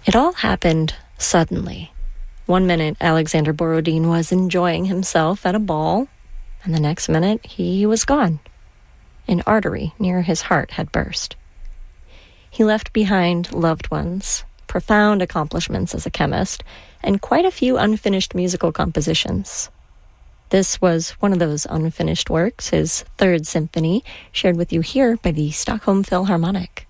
It all happened suddenly. One minute, Alexander Borodin was enjoying himself at a ball, and the next minute, he was gone. An artery near his heart had burst. He left behind loved ones, profound accomplishments as a chemist, and quite a few unfinished musical compositions. This was one of those unfinished works, his Third Symphony, shared with you here by the Stockholm Philharmonic.